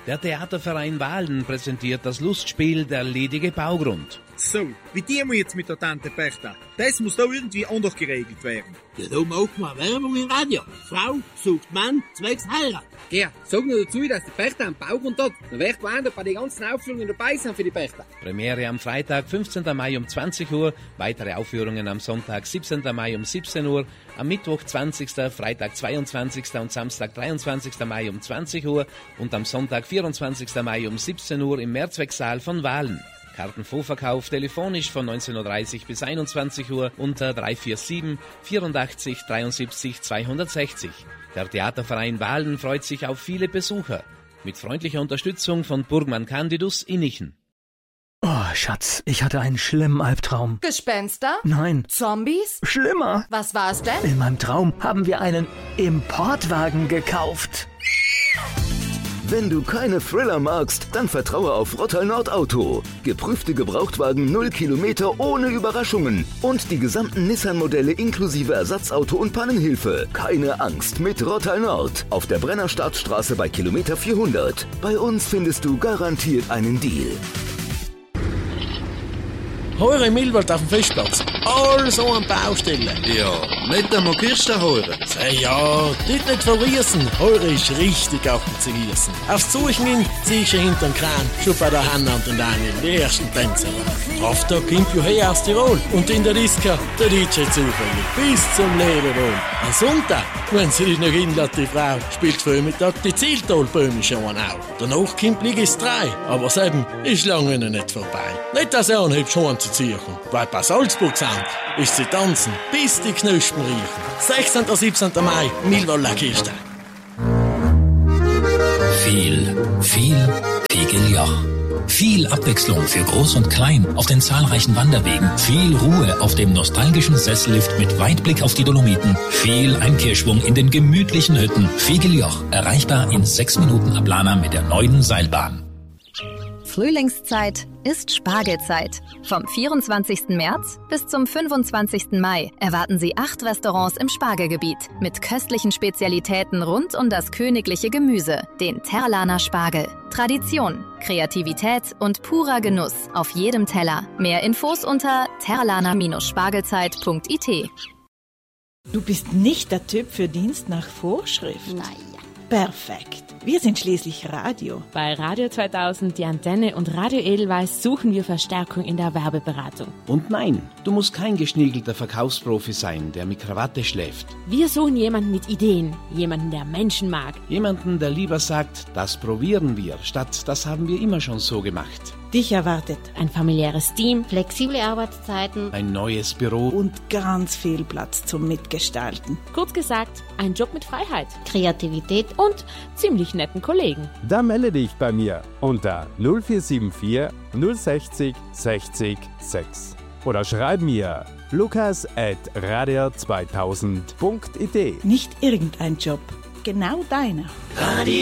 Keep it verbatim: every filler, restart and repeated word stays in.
Der Theaterverein Wahlen präsentiert das Lustspiel Der ledige Baugrund. So, wie die wir jetzt mit der Tante Bertha? Das muss da irgendwie anders geregelt werden. Ja, da macht man Werbung im Radio. Frau sucht Mann, zwecks Heirat. Ja, sag nur dazu, dass die Bertha einen Baugrund hat. Dann wäre gewarnt, bei den ganzen Aufführungen dabei sein für die Bertha. Premiere am Freitag, fünfzehnten Mai um zwanzig Uhr, weitere Aufführungen am Sonntag, siebzehnten Mai um siebzehn Uhr, am Mittwoch zwanzigsten Freitag zweiundzwanzigsten und Samstag dreiundzwanzigsten Mai um zwanzig Uhr und am Sonntag vierundzwanzigsten Mai um siebzehn Uhr im Mehrzwecksaal von Wahlen. Kartenvorverkauf telefonisch von neunzehn Uhr dreißig bis einundzwanzig Uhr unter drei vier sieben, vierundachtzig, dreiundsiebzig, zweihundertsechzig. Der Theaterverein Wahlen freut sich auf viele Besucher. Mit freundlicher Unterstützung von Burgmann Candidus Innichen. Oh, Schatz, ich hatte einen schlimmen Albtraum. Gespenster? Nein. Zombies? Schlimmer. Was war es denn? In meinem Traum haben wir einen Importwagen gekauft. Wenn du keine Thriller magst, dann vertraue auf Rottal Nord Auto. Geprüfte Gebrauchtwagen null Kilometer ohne Überraschungen. Und die gesamten Nissan-Modelle inklusive Ersatzauto und Pannenhilfe. Keine Angst mit Rottal Nord. Auf der Brennerstadtstraße bei Kilometer vierhundert. Bei uns findest du garantiert einen Deal. Heure im Millwald auf dem Festplatz. All so an Baustellen. Ja, nicht einmal Kirsten heure. Hey, ja, dort nicht verriesen. Heure ist richtig auf dem Zerriesen. Aufs Suchen hin, siehst du hinterm Kran. Schon bei der Hanna und den Daniel, die ersten Tänzer. Kraftag kommt ja her aus Tirol. Und in der Disco, der D J zufällig. Bis zum Lebewohl. Am Sonntag, wenn sie dich noch hinlässt, die Frau, spielt Vormittag die Zieltalbäume schon auch. Danach kommt Ligis drei. Aber das eben ist lange noch nicht vorbei. Nicht, dass er anhebt, schon zu ziehen. Weil bei Salzburg sind, ist sie tanzen, bis die Knospen riechen. sechzehnten und siebzehnten Mai, Millwalder Kiste. Viel, viel Pegeljach. Viel Abwechslung für Groß und Klein auf den zahlreichen Wanderwegen. Viel Ruhe auf dem nostalgischen Sessellift mit Weitblick auf die Dolomiten. Viel Einkehrschwung in den gemütlichen Hütten. Pegeljoch, erreichbar in sechs Minuten ab Lana mit der neuen Seilbahn. Frühlingszeit ist Spargelzeit. Vom vierundzwanzigsten März bis zum fünfundzwanzigsten Mai erwarten Sie acht Restaurants im Spargelgebiet mit köstlichen Spezialitäten rund um das königliche Gemüse, den Terlaner Spargel. Tradition, Kreativität und purer Genuss auf jedem Teller. Mehr Infos unter terlaner Spargelzeit punkt I T. Du bist nicht der Typ für Dienst nach Vorschrift. Naja. Perfekt. Wir sind schließlich Radio. Bei Radio zweitausend, die Antenne und Radio Edelweiss suchen wir Verstärkung in der Werbeberatung. Und nein, du musst kein geschniegelter Verkaufsprofi sein, der mit Krawatte schläft. Wir suchen jemanden mit Ideen, jemanden, der Menschen mag. Jemanden, der lieber sagt, das probieren wir, statt das haben wir immer schon so gemacht. Dich erwartet ein familiäres Team, flexible Arbeitszeiten, ein neues Büro und ganz viel Platz zum Mitgestalten. Kurz gesagt, ein Job mit Freiheit, Kreativität und ziemlich netten Kollegen. Dann melde dich bei mir unter null vier sieben vier null sechzig sechzig sechs oder schreib mir lukas at radio zweitausend punkt I T. Nicht irgendein Job, genau deiner. Radio